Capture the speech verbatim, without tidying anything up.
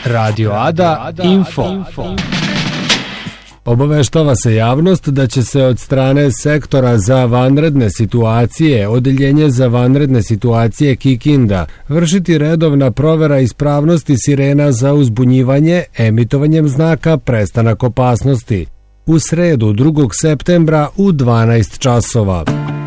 Radio Ada Info. Obaveštava se javnost da će se od strane sektora za vanredne situacije, Odeljenje za vanredne situacije Kikinda, vršiti redovna provera ispravnosti sirena za uzbunjivanje emitovanjem znaka prestanak opasnosti. U sredu drugog septembra u dvanaest časova.